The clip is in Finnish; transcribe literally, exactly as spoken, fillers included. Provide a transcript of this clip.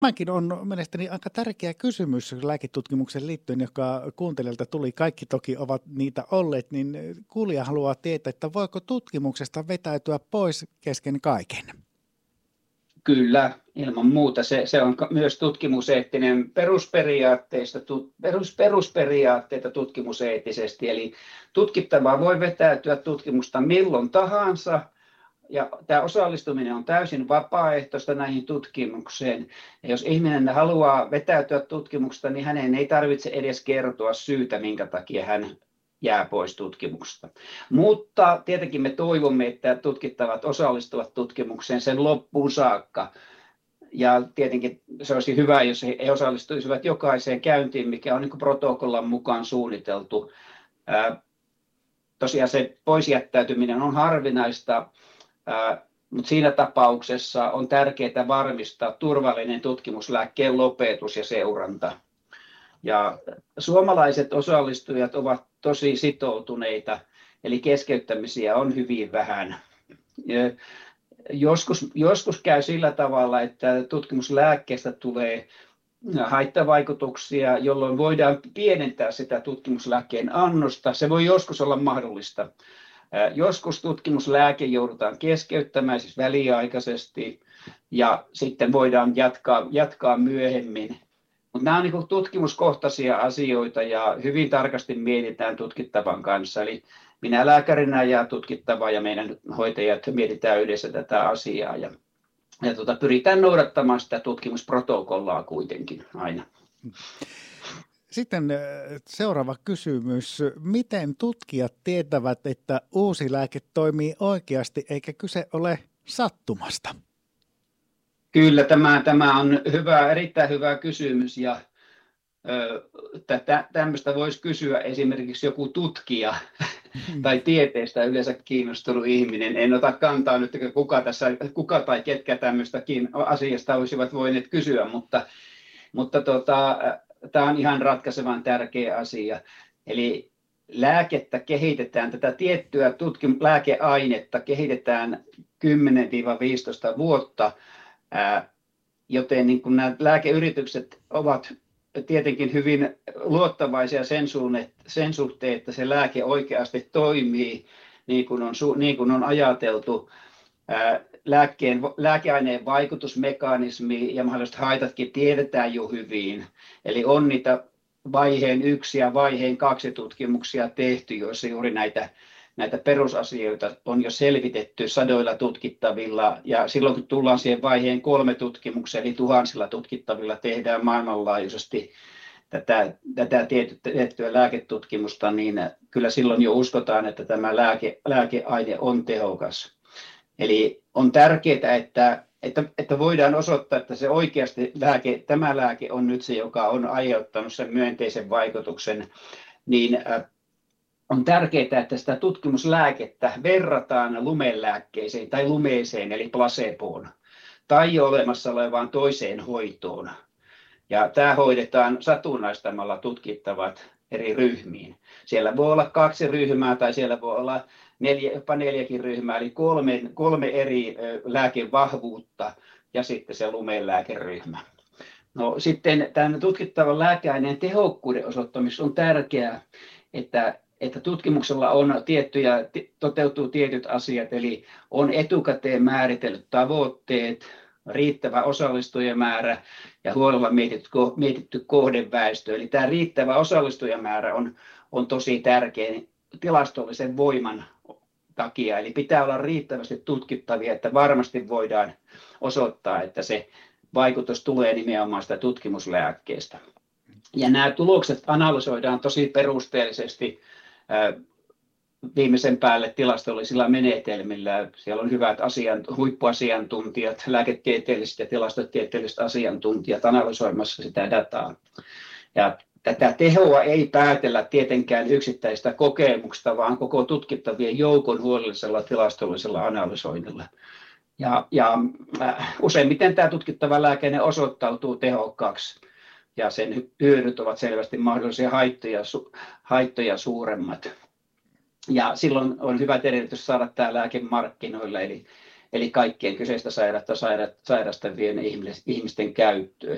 Tämäkin on mielestäni aika tärkeä kysymys lääketutkimuksen liittyen, joka kuuntelijalta tuli. Kaikki toki ovat niitä olleet, niin kuulija haluaa tietää, että voiko tutkimuksesta vetäytyä pois kesken kaiken? Kyllä, ilman muuta. Se, se on myös tutkimuseettinen perusperiaatteista, tu, perus, perusperiaatteita tutkimuseettisesti. Eli tutkittavaa voi vetäytyä tutkimusta milloin tahansa. Ja tämä osallistuminen on täysin vapaaehtoista näihin tutkimukseen. Ja jos ihminen haluaa vetäytyä tutkimuksesta, niin hänen ei tarvitse edes kertoa syytä, minkä takia hän jää pois tutkimuksesta. Mutta tietenkin me toivomme, että tutkittavat osallistuvat tutkimukseen sen loppuun saakka. Ja tietenkin se olisi hyvä, jos he osallistuisivat jokaiseen käyntiin, mikä on niin kuin protokollan mukaan suunniteltu. Tosiaan se poisjättäytyminen on harvinaista. Mutta siinä tapauksessa on tärkeää varmistaa turvallinen tutkimuslääkkeen lopetus ja seuranta. Ja suomalaiset osallistujat ovat tosi sitoutuneita, eli keskeyttämisiä on hyvin vähän. Joskus, joskus käy sillä tavalla, että tutkimuslääkkeestä tulee haittavaikutuksia, jolloin voidaan pienentää sitä tutkimuslääkkeen annosta. Se voi joskus olla mahdollista. Joskus tutkimuslääke joudutaan keskeyttämään siis väliaikaisesti ja sitten voidaan jatkaa, jatkaa myöhemmin. Mutta nämä on niin kuin tutkimuskohtaisia asioita ja hyvin tarkasti mietitään tutkittavan kanssa. Eli minä lääkärinä ja tutkittava ja meidän hoitajat mietitään yhdessä tätä asiaa ja, ja tuota, pyritään noudattamaan sitä tutkimusprotokollaa kuitenkin aina. Sitten seuraava kysymys. Miten tutkijat tietävät, että uusi lääke toimii oikeasti eikä kyse ole sattumasta? Kyllä, tämä, tämä on hyvä, erittäin hyvä kysymys ja ö, tätä, tämmöistä voisi kysyä esimerkiksi joku tutkija tai tieteestä yleensä kiinnostunut ihminen. En ota kantaa nyt, kuka, tässä, kuka tai ketkä tämmöistäkin asiasta olisivat voineet kysyä, mutta, mutta tota, tämä on ihan ratkaisevan tärkeä asia. Eli lääkettä kehitetään, tätä tiettyä tutkim- lääkeainetta kehitetään kymmenen viisitoista vuotta, joten niin kun nämä lääkeyritykset ovat tietenkin hyvin luottavaisia sen, suhteen, sen suhteen, että se lääke oikeasti toimii niin kuin on, niin kuin on ajateltu. Lääkkeen, lääkeaineen vaikutusmekanismi ja mahdolliset haitatkin tiedetään jo hyvin. Eli on niitä vaiheen yksi ja vaiheen kaksi tutkimuksia tehty, joissa juuri näitä, näitä perusasioita on jo selvitetty sadoilla tutkittavilla. Ja silloin kun tullaan siihen vaiheen kolme tutkimukseen, eli tuhansilla tutkittavilla tehdään maailmanlaajuisesti tätä, tätä tiettyä lääketutkimusta, niin kyllä silloin jo uskotaan, että tämä lääke, lääkeaine on tehokas. Eli on tärkeää, että, että, että voidaan osoittaa, että se oikeasti lääke, tämä lääke on nyt se, joka on aiheuttanut sen myönteisen vaikutuksen, niin on tärkeää, että sitä tutkimuslääkettä verrataan lumelääkkeeseen tai lumeeseen eli placeboon tai jo olemassa olevaan toiseen hoitoon. Ja tämä hoidetaan satunnaistamalla tutkittavat eri ryhmiin. Siellä voi olla kaksi ryhmää tai siellä voi olla neljä, jopa neljäkin ryhmää, eli kolme, kolme eri lääkevahvuutta ja sitten se lumelääkeryhmä. No, sitten tämän tutkittavan lääkeaineen tehokkuuden osoittamisessa on tärkeää, että, että tutkimuksella on tiettyjä, toteutuu tietyt asiat, eli on etukäteen määritellyt tavoitteet, riittävä osallistujamäärä ja huolella mietitty, mietitty kohdeväestö. Eli tämä riittävä osallistujamäärä on, on tosi tärkeä tilastollisen voiman takia. Eli pitää olla riittävästi tutkittavia, että varmasti voidaan osoittaa, että se vaikutus tulee nimenomaan sitä tutkimuslääkkeestä. Ja nämä tulokset analysoidaan tosi perusteellisesti viimeisen päälle tilastollisilla menetelmillä. Siellä on hyvät asian, huippuasiantuntijat, lääketieteelliset ja tilastotieteelliset asiantuntijat analysoimassa sitä dataa. Ja tätä tehoa ei päätellä tietenkään yksittäistä kokemuksesta, vaan koko tutkittavien joukon huolellisella tilastollisella analysoinnilla. Ja, ja äh, useimmiten tämä tutkittava lääkeaine osoittautuu tehokkaaksi ja sen hyödyt ovat selvästi mahdollisia haittoja, su, haittoja suuremmat. Ja silloin on hyvä edellytys saada tämä lääke markkinoille, eli, eli kaikkien kyseistä sairautta sairastavien ihmisten käyttöön.